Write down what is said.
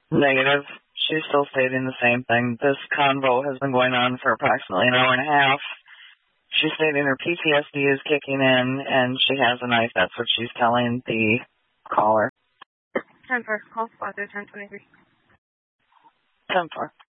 Negative. She's still stating the same thing. This convo has been going on for approximately an hour and a half. She's stating her PTSD is kicking in, and she has a knife. That's what she's telling the caller. 10-4, call spot 1023. 10-4.